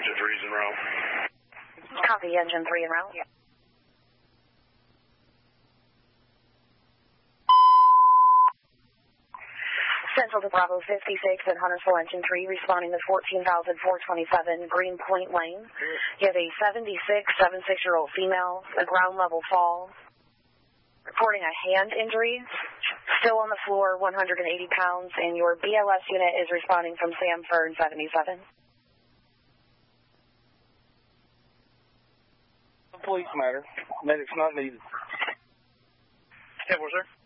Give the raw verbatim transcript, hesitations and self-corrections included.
Engine three's en route. Copy, Engine three en route. Yeah. Central to Bravo fifty-six at Huntersville Engine three, responding to fourteen thousand four twenty-seven Greenpoint Lane. You have a seventy-six, seventy-six-year-old female, a ground level fall, reporting a hand injury, still on the floor, one hundred eighty pounds, and your B L S unit is responding from Sam Fern seventy-seven. Police matter. Medic's not needed. ten four, sir.